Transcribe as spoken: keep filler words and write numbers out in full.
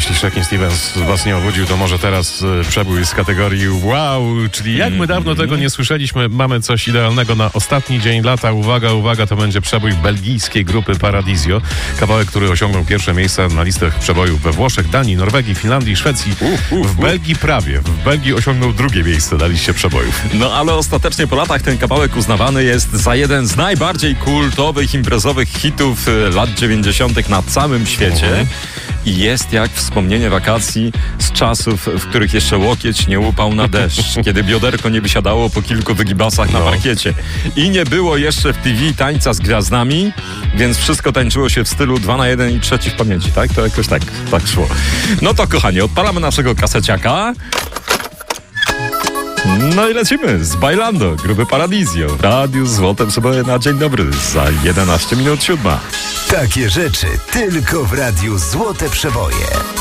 Jeśli Shakin' Stevens was nie obudził, to może teraz przebój z kategorii wow, czyli jak my dawno tego nie słyszeliśmy, mamy coś idealnego na ostatni dzień lata. Uwaga, uwaga, to będzie przebój belgijskiej grupy Paradiso. Kawałek, który osiągnął pierwsze miejsca na listach przebojów we Włoszech, Danii, Norwegii, Finlandii, Szwecji. Uh, uh, uh. W Belgii prawie. W Belgii osiągnął drugie miejsce na liście przebojów. No ale ostatecznie po latach ten kawałek uznawany jest za jeden z najbardziej kultowych, imprezowych hitów lat dziewięćdziesiątych na całym świecie. Uh-huh. I jest jak wspomnienie wakacji z czasów, w których jeszcze łokieć nie łupał na deszcz, kiedy bioderko nie wysiadało po kilku wygibasach na parkiecie. I nie było jeszcze w T V tańca z gwiazdami, więc wszystko tańczyło się w stylu dwa na jeden i trzeci w pamięci, tak? To jakoś tak, tak szło. No to kochani, odpalamy naszego kaseciaka. No i lecimy z Bailando, grupy Paradiso. W Radiu Złote Przeboje na dzień dobry za jedenaście minut siódma. Takie rzeczy tylko w Radiu Złote Przeboje.